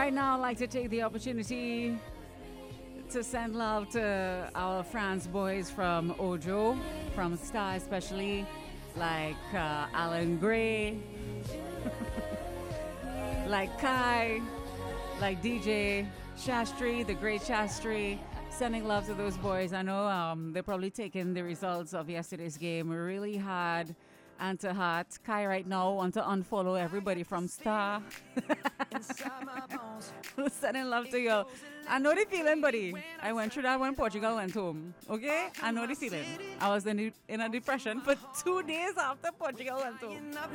Right now, I'd like to take the opportunity to send love to our France boys from Ojo, from Star especially, like Alan Gray, like Kai, like DJ Shastri, the great Shastri. Sending love to those boys. I know they're probably taking the results of yesterday's game really hard and to heart. Kai right now want to unfollow everybody from Star. Sending love to you. I know the feeling, buddy. I went through that when Portugal went home. Okay? I know the feeling. I was in a depression for 2 days after Portugal went home.